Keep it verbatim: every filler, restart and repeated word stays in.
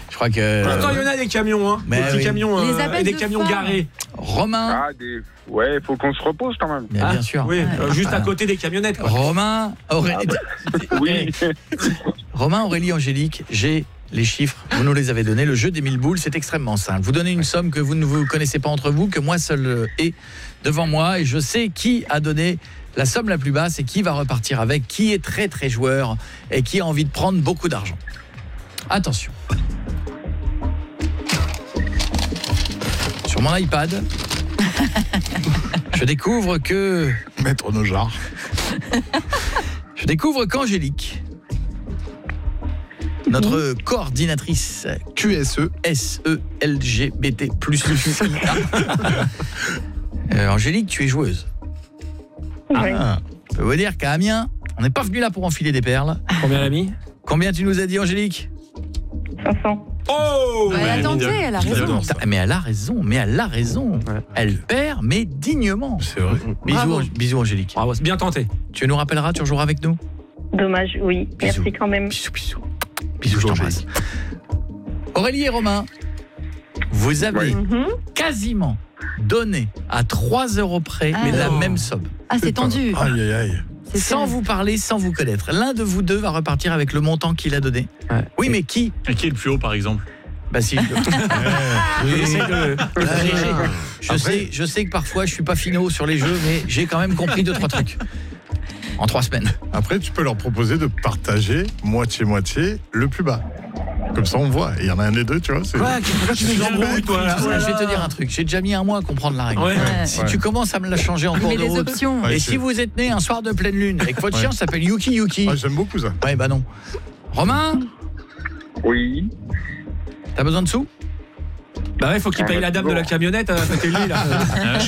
Je crois que... Pourtant, il y en a des camions, hein. Mais des petits oui. camions, Les euh, appels et des de camions phare. garés. Romain. Ah, des... Ouais, il faut qu'on se repose quand même. Bien, Ah, bien sûr. Oui, euh, juste à Ah. côté des camionnettes, quoi. Romain, Aurélie, Oui. Romain, Aurélie, Angélique, j'ai les chiffres, vous nous les avez donnés. Le jeu des mille boules, c'est extrêmement simple. Vous donnez une somme que vous ne vous connaissez pas entre vous, que moi seul euh, ai devant moi, et je sais qui a donné la somme la plus basse et qui va repartir avec, qui est très très joueur et qui a envie de prendre beaucoup d'argent. Attention. Sur mon iPad, je découvre que... Maître Nojard. Je découvre qu'Angélique, notre coordinatrice Q S E. S E L G B T plus euh, Angélique, tu es joueuse. Oui. Ah, je peux vous dire qu'à Amiens, on n'est pas venu là pour enfiler des perles. Combien elle a mis? Combien tu nous as dit, Angélique? cinq cents. Oh Elle a tenté, elle a raison. Putain, mais elle a raison, mais elle a raison. Ouais. Elle perd, mais dignement. C'est vrai. Bisous, Bravo. bisous Angélique. Bravo, c'est bien tenté. Tu nous rappelleras, tu rejoueras avec nous? Dommage, oui. Bisous. Merci quand même. Bisous, bisous. Bisous, je t'embrasse. Aurélie et Romain, vous avez Mhm. quasiment donné à trois euros près, Ah. mais la Oh. même somme. Ah, c'est tendu. Aïe, aïe, aïe. C'est Sans ça. vous parler, sans vous connaître. L'un de vous deux va repartir avec le montant qu'il a donné. Ouais. Oui, mais qui? Et qui est le plus haut, par exemple? Bah si. Oui, Essaye de- je, je sais, je sais que parfois je suis pas finot sur les jeux, mais j'ai quand même compris deux trois trucs. En trois semaines. Après, tu peux leur proposer de partager moitié-moitié le plus bas. Comme ça, on voit. Et il y en a un des deux, tu vois. c'est- Quoi? Pourquoi tu nous embrouilles, toi, là? Je vais te dire un truc. J'ai déjà mis un mois à comprendre la règle. Ouais. Ouais. Si Ouais. tu commences à me la changer en cours Mais de les route. options. Ouais. Et c'est- si vous êtes né un soir de pleine lune et que votre Ouais. chien s'appelle Yuki Yuki. Ah, j'aime beaucoup ça. Ouais, bah non. Romain, Oui. t'as besoin de sous? Bah ouais, faut qu'il paye la dame de la camionnette à côté de lui, là.